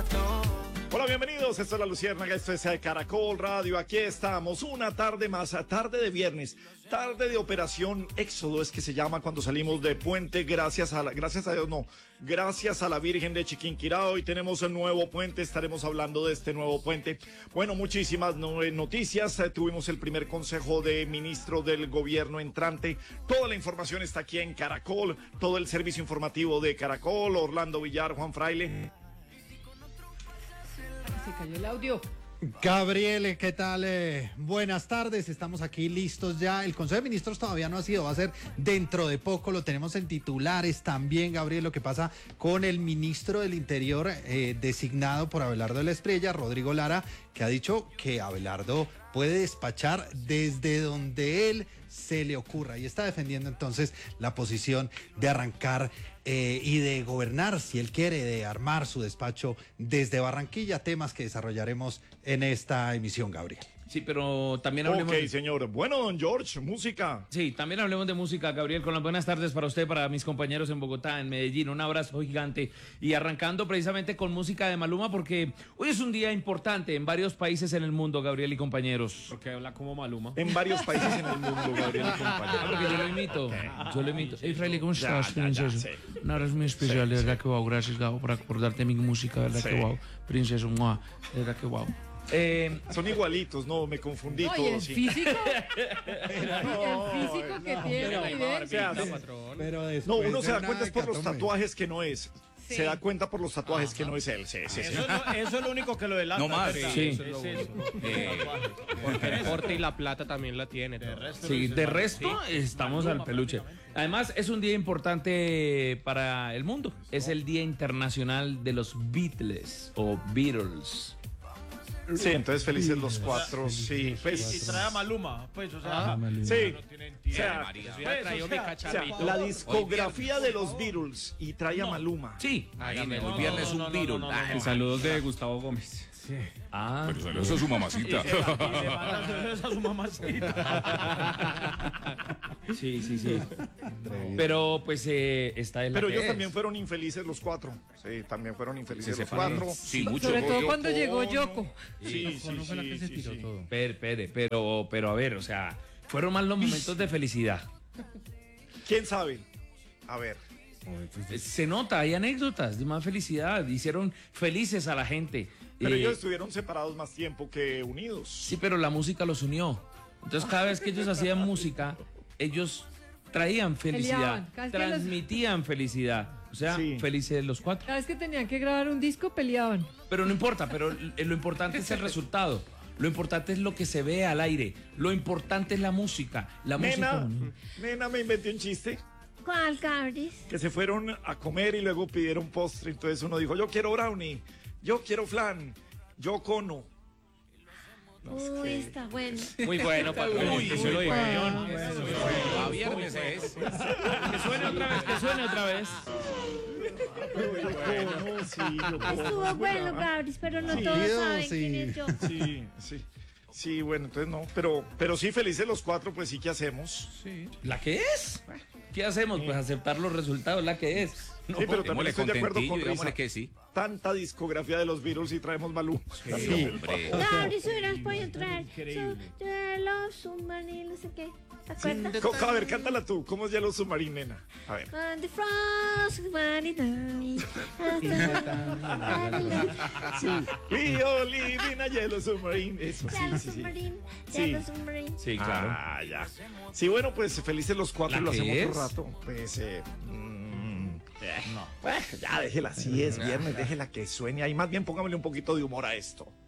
Hola, bienvenidos, esto es La Luciérnaga, esto es Caracol Radio, aquí estamos, una tarde más, tarde de viernes, tarde de Operación Éxodo, es que se llama cuando salimos de puente, gracias a la Virgen de Chiquinquirá. Hoy tenemos el nuevo puente, estaremos hablando de este nuevo puente. Bueno, muchísimas noticias, tuvimos el primer consejo de ministro del gobierno entrante, toda la información está aquí en Caracol, todo el servicio informativo de Caracol, Orlando Villar, Juan Fraile. Se cayó el audio. Gabriel, ¿qué tal? Buenas tardes, estamos aquí listos ya. El Consejo de Ministros todavía no ha sido, va a ser dentro de poco, lo tenemos en titulares también, Gabriel, lo que pasa con el ministro del Interior designado por Abelardo de la Espriella, Rodrigo Lara, que ha dicho que Abelardo puede despachar desde donde él se le ocurra y está defendiendo entonces la posición de arrancar y de gobernar, si él quiere, de armar su despacho desde Barranquilla, temas que desarrollaremos en esta emisión, Gabriel. Sí, pero también hablemos... Ok, señor. Bueno, don George, música. Sí, también hablemos de música, Gabriel, con las buenas tardes para usted, para mis compañeros en Bogotá, en Medellín. Un abrazo gigante. Y arrancando precisamente con música de Maluma, porque hoy es un día importante en varios países en el mundo, Gabriel y compañeros. Porque habla como Maluma. En varios países en el mundo, Gabriel y compañeros. Porque yo lo imito. Yo lo imito. Hey, Fraile, ¿cómo estás? Sí. Una hora es muy especial, de verdad que wow. Gracias, Gabo, por acordarte mi música, de verdad que wow. Princesa, de verdad que wow. Son igualitos, no, me confundí No, y todo. el Sí. físico, el físico que tiene, evidente. No, uno se da cuenta es por los tatuajes que no es. Sí. Se da cuenta por los tatuajes que no es él. Sí. Eso es lo único que lo delata. No más. Sí. Porque el corte y la plata también la tiene. De resto estamos al peluche. Además, es un día importante para el mundo. Es el Día Internacional de los Beatles o Beatles. Sí, entonces felices los cuatro, sí. Pues, y trae a Maluma, pues, o sea, sí. O sea, la discografía de los Beatles y trae a Maluma. Sí. Ahí en el viernes un Beatle. Saludos de Gustavo Gómez. Sí. Ah, pero saludos a su mamacita. Y le manda saludos a su mamacita. Sí. Pero pues está el. Pero ellos también fueron infelices los cuatro. Sí, también fueron infelices los cuatro. Sí, mucho. Sobre todo cuando llegó Yoko. Sí. Pero a ver, o sea, fueron más los momentos de felicidad. ¿Quién sabe? A ver. Se nota, hay anécdotas de más felicidad, hicieron felices a la gente. Pero ellos estuvieron separados más tiempo que unidos. Sí, pero la música los unió. Entonces cada vez que ellos hacían música, ellos traían felicidad, transmitían felicidad. O sea, felices los cuatro. Cada vez que tenían que grabar un disco peleaban. Pero no importa, pero lo importante es el resultado. Lo importante es lo que se ve al aire. Lo importante es la música. Nena, me inventé un chiste. ¿Cuál, Cabris? Que se fueron a comer y luego pidieron postre. Entonces uno dijo, yo quiero brownie, yo quiero flan, yo cono. Uy, está bueno. Muy bueno, patrón. Eso lo dijeron. A viernes es. Que suene otra vez. Estuvo bueno, Cabris, pero no todos saben quién es yo. Sí, bueno, entonces no, pero sí, felices los cuatro, pues sí, ¿qué hacemos? Sí. ¿La que es? ¿Qué hacemos? Pues aceptar los resultados, la que es. No, sí, pero también estoy de acuerdo con Risa. Que sí. Tanta discografía de los Beatles y traemos Maluma. Sí, hombre. Cabris, hubieras podido traer Yellow Submarine, no sé qué. ¿Te acuerdas? A ver, cántala tú. ¿Cómo es Yellow Submarine, nena? A ver. On the frost, We all live in a Yellow Submarine. Eso, Yellow Submarine. Sí, claro. Ah, ya. Sí, bueno, pues felices los cuatro, lo hacemos es? un rato. Pues, no. Ya, déjela así, es viernes, déjela que suene. Ahí más bien póngamele un poquito de humor a esto.